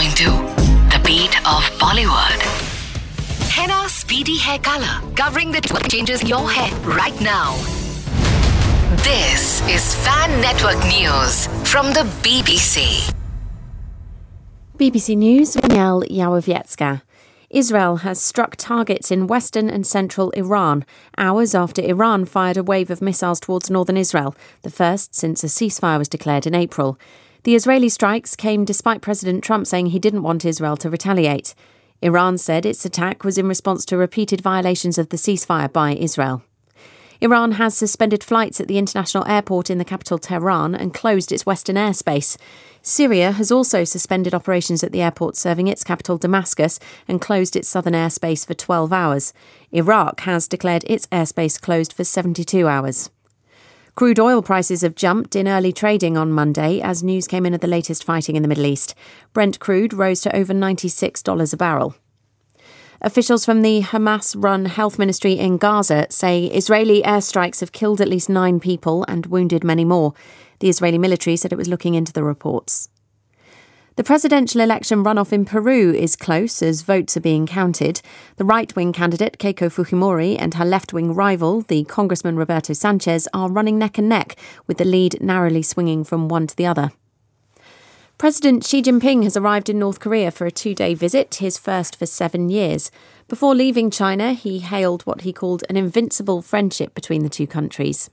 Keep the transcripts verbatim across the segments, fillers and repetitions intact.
point two, the beat of Bollywood. Henna Speedy Hair Color, covering the tw- changes in your hair right now. This is Fan Network News from the B B C. B B C News with Danielle Yawowiecka. Israel has struck targets in western and central Iran, hours after Iran fired a wave of missiles towards northern Israel, the first since a ceasefire was declared in April. The Israeli strikes came despite President Trump saying he didn't want Israel to retaliate. Iran said its attack was in response to repeated violations of the ceasefire by Israel. Iran has suspended flights at the international airport in the capital Tehran and closed its western airspace. Syria has also suspended operations at the airport serving its capital Damascus and closed its southern airspace for twelve hours. Iraq has declared its airspace closed for seventy-two hours. Crude oil prices have jumped in early trading on Monday as news came in of the latest fighting in the Middle East. Brent crude rose to over ninety-six dollars a barrel. Officials from the Hamas-run health ministry in Gaza say Israeli airstrikes have killed at least nine people and wounded many more. The Israeli military said it was looking into the reports. The presidential election runoff in Peru is close as votes are being counted. The right-wing candidate Keiko Fujimori and her left-wing rival, the Congressman Roberto Sanchez, are running neck and neck, with the lead narrowly swinging from one to the other. President Xi Jinping has arrived in North Korea for a two-day visit, his first for seven years. Before leaving China, he hailed what he called an invincible friendship between the two countries.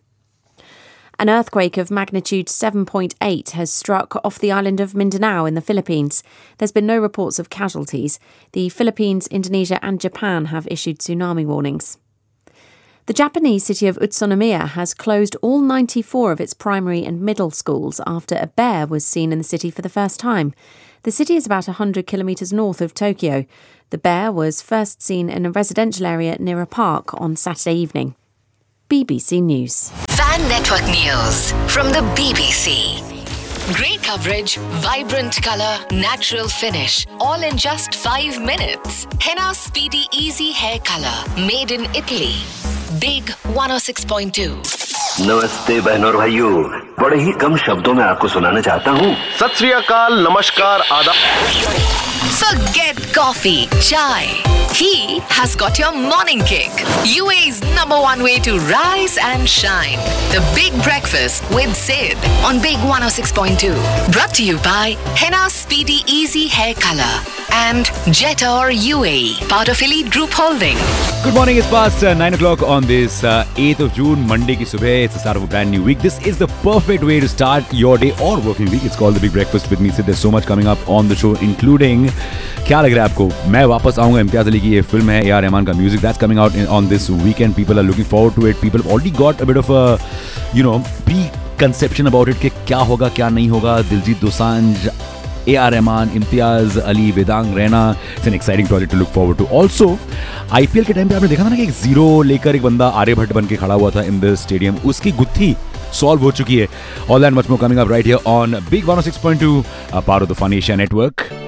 An earthquake of magnitude seven point eight has struck off the island of Mindanao in the Philippines. There's been no reports of casualties. The Philippines, Indonesia and Japan have issued tsunami warnings. The Japanese city of Utsunomiya has closed all ninety-four of its primary and middle schools after a bear was seen in the city for the first time. The city is about one hundred kilometres north of Tokyo. The bear was first seen in a residential area near a park on Saturday evening. B B C News. Fan Network News from the B B C. Great coverage, vibrant colour, natural finish, all in just five minutes. Henna Speedy Easy Hair Color, made in Italy. Big one oh six point two. नमस्ते बहनों और भाइयों, बड़े ही कम शब्दों में आपको सुनाना चाहता हूँ। सत श्री अकाल, नमस्कार, आदाब। Forget coffee, chai. He has got your morning kick. U A's number one way to rise and shine. The Big Breakfast with Sid on Big one oh six point two. Brought to you by Henna Speedy Easy Hair Color and Jetor U A E, part of Elite Group Holding. Good morning, it's past uh, nine o'clock on this uh, eighth of June, Monday ki subah. It's the start of a brand new week. This is the perfect way to start your day or working week. It's called The Big Breakfast with me, Sid. There's so much coming up on the show, including क्या लग रहा है आपको? मैं वापस आऊंगा. इम्तियाज अली की ये फिल्म है, ए आर रहमान का music. That's coming out in, on this weekend. People are looking forward to it. People have already got a bit of a, you know, pre-conception about it कि क्या होगा, क्या नहीं होगा. Diljit Dosanjh, A R Rahman, Imtiaz Ali, Vedang Raina. It's an exciting project to look forward to. Also, I P L के time पे आपने देखा था ना कि एक जीरो लेकर एक बंदा आर्यभट्ट बन के खड़ा हुआ था in the stadium. उसकी गुत्थी सॉल्व हो चुकी है. All that much more coming up right here on Big one oh six point two, a part of the Fun Asia Network.